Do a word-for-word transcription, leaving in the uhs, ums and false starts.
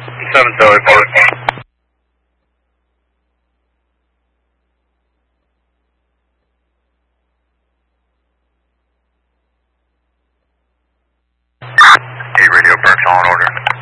seven Philly report. Eight radio Parks, all in order.